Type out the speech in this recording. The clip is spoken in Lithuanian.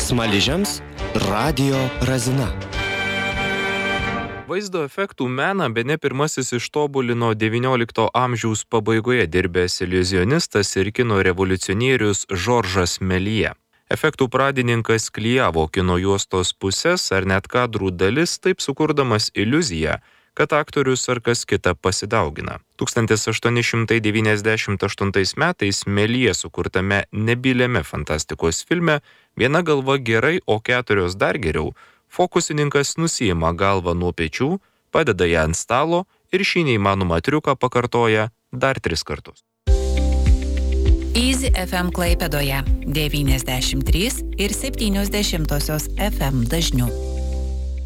Smaližiams radijo razina. Vaizdo efektų meną bene pirmasis ištobulino XIX amžiaus pabaigoje dirbęs iliuzionistas ir kino revoliucionierius Žoržas Melija. Efektų pradininkas klijavo kino juostos pusės ar net kadrų dalis, taip sukurdamas iliuziją, kad aktorius ar kas kita pasidaugina. 1898 metais Melija sukurtame nebyliame fantastikos filme Viena galva gerai, o keturios dar geriau, fokusininkas nusiima galvą nuo pečių, padeda ją ant stalo ir šį neįmanomą triuką pakartoja dar 3 kartus. Easy FM Klaipėdoje 93,7 FM dažniu.